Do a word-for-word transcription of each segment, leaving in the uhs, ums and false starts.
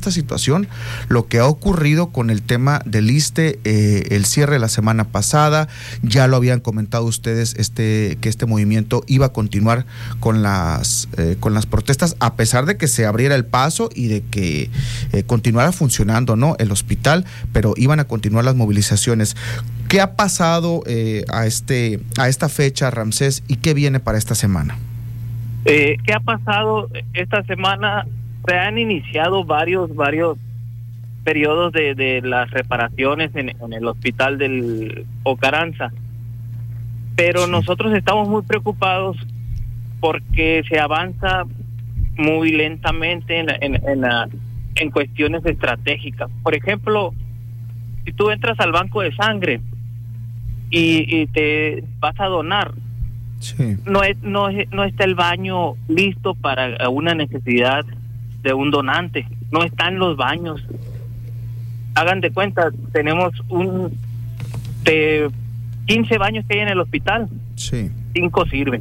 esta situación, lo que ha ocurrido con el tema del ISSSTE, eh, el cierre la semana pasada, ya lo habían comentado ustedes, este que este movimiento iba a continuar con las eh, con las protestas, a pesar de que se abriera el paso y de que eh, continuara funcionando, ¿no?, el hospital, pero iban a continuar las movilizaciones. ¿Qué ha pasado eh, a este a esta fecha, Ramsés, y qué viene para esta semana? Eh, ¿Qué ha pasado esta semana? Se han iniciado varios varios periodos de, de las reparaciones en, en el hospital del Ocaranza, pero sí. Nosotros estamos muy preocupados porque se avanza muy lentamente en, en, en, la, en cuestiones estratégicas. Por ejemplo, si tú entras al banco de sangre y, y te vas a donar, sí. no, es, no, es, no está el baño listo para una necesidad de un donante, no están los baños. Hagan de cuenta, tenemos un de quince baños que hay en el hospital, sí. cinco sirven.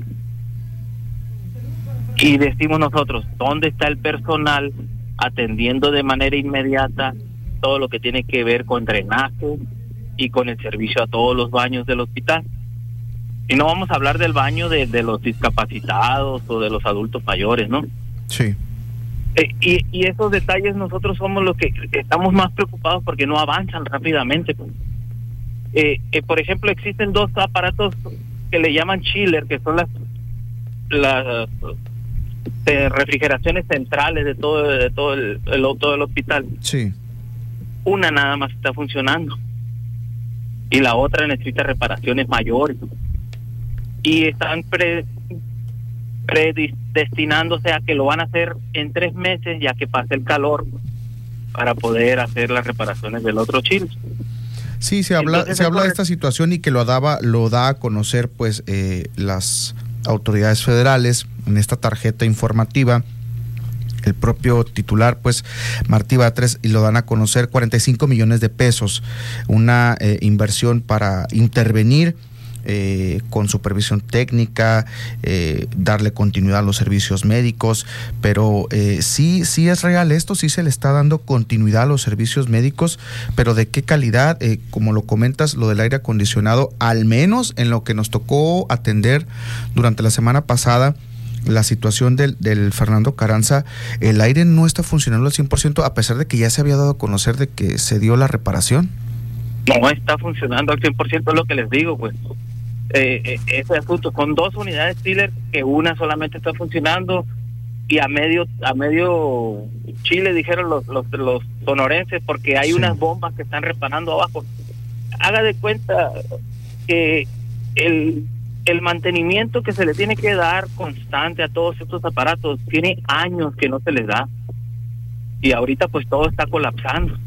Y decimos nosotros, ¿dónde está el personal atendiendo de manera inmediata todo lo que tiene que ver con drenaje y con el servicio a todos los baños del hospital? Y no vamos a hablar del baño de, de los discapacitados o de los adultos mayores, ¿no? Sí. Eh, y, y esos detalles nosotros somos los que estamos más preocupados porque no avanzan rápidamente. Eh, eh, por ejemplo, existen dos aparatos que le llaman chiller, que son las las eh, refrigeraciones centrales de todo de todo el, el todo el hospital. Sí. Una nada más está funcionando y la otra necesita reparaciones mayores y están pre, predestinándose a que lo van a hacer en tres meses ya que pase el calor para poder hacer las reparaciones del otro chiller. Sí, se habla Entonces, se habla de esta situación y que lo daba lo da a conocer pues eh, las autoridades federales en esta tarjeta informativa. El propio titular, pues, Martí Batres, y lo dan a conocer, cuarenta y cinco millones de pesos, una eh, inversión para intervenir eh, con supervisión técnica, eh, darle continuidad a los servicios médicos, pero eh, sí, sí es real esto, sí se le está dando continuidad a los servicios médicos, pero ¿de qué calidad? Eh, como lo comentas, lo del aire acondicionado, al menos en lo que nos tocó atender durante la semana pasada, la situación del, del Fernando Carranza, el aire no está funcionando al cien por ciento, a pesar de que ya se había dado a conocer de que se dio la reparación. No está funcionando al cien por ciento, es lo que les digo, pues. Eh, eh, ese asunto, con dos unidades chiller, que una solamente está funcionando, y a medio a medio Chile, dijeron los, los, los sonorenses, porque hay sí. unas bombas que están reparando abajo. Haga de cuenta que el... el mantenimiento que se le tiene que dar constante a todos estos aparatos tiene años que no se les da y ahorita pues todo está colapsando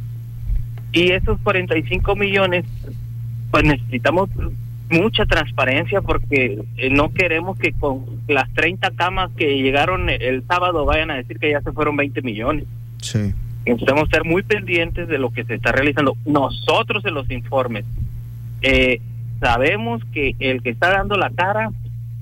y esos cuarenta y cinco millones pues necesitamos mucha transparencia porque eh, no queremos que con las treinta camas que llegaron el, el sábado vayan a decir que ya se fueron veinte millones. Sí. Necesitamos estar muy pendientes de lo que se está realizando nosotros en los informes. eh Sabemos que el que está dando la cara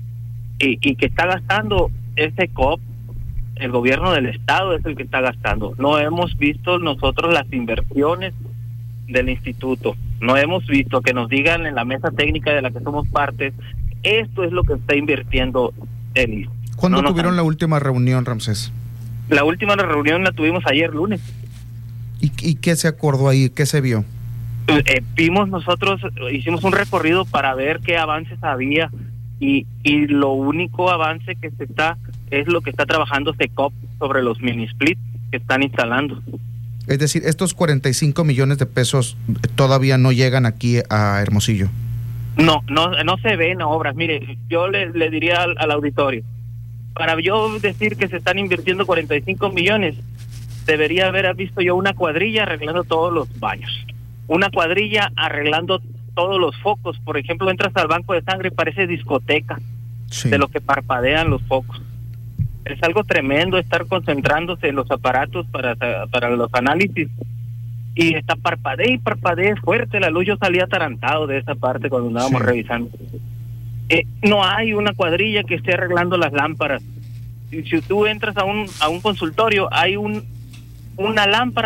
y, y que está gastando ese C O P, el gobierno del estado es el que está gastando. No hemos visto nosotros las inversiones del instituto. No hemos visto que nos digan en la mesa técnica de la que somos parte, esto es lo que está invirtiendo el I S S S. ¿Cuándo no tuvieron la última reunión, Ramsés? La última reunión la tuvimos ayer lunes. ¿Y, y qué se acordó ahí? ¿Qué se vio? Eh, vimos nosotros, hicimos un recorrido para ver qué avances había y, y lo único avance que se está es lo que está trabajando C E C O P sobre los mini split que están instalando. Es decir, estos cuarenta y cinco millones de pesos todavía no llegan aquí a Hermosillo. No, no, no se ven obras. Mire, yo le, le diría al, al auditorio, para yo decir que se están invirtiendo cuarenta y cinco millones, debería haber visto yo una cuadrilla arreglando todos los baños. Una cuadrilla arreglando todos los focos. Por ejemplo, entras al banco de sangre y parece discoteca, sí. de lo que parpadean los focos. Es algo tremendo estar concentrándose en los aparatos para, para los análisis y está parpadea y parpadea fuerte la luz. Yo salía atarantado de esa parte cuando andábamos sí. revisando. Eh, no hay una cuadrilla que esté arreglando las lámparas. Si, si tú entras a un a un consultorio, hay un una lámpara